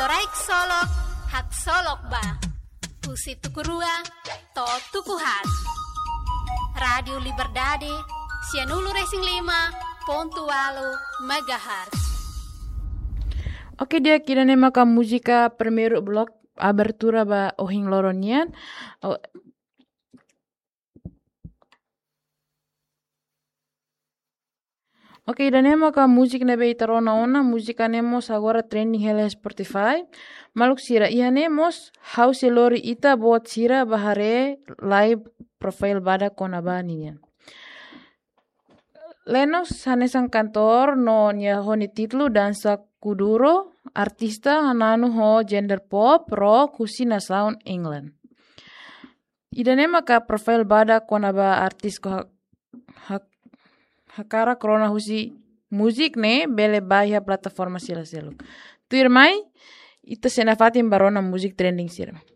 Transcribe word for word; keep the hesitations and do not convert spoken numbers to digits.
Loraik solok, hak solok ba. Pusi tukurua, to tukuhat. Radio Liberdade, Sianulu Racing lima, Pontualo, Megahertz. Oke dia kira nih maka musika primeiro blok abertura ba ohing loronian. Oh, Oke, dan emo ka musik nebe itarona ona, musika nemos agora trending hele Spotify. Maluk sira iya nemos, house lori ita buat sira bahare live profile bada kona baninya. Lenos hanesan kantor no nya honi titlu dansa kuduro, artista hananu ho gender pop, rock, husina sound England. Ida nema ka profile bada kona ba artis ko hak, hak hakara corona husi musik ne bele bahia plataforma sila seluk. Tuir mai ita senafatin barona musik trending sira.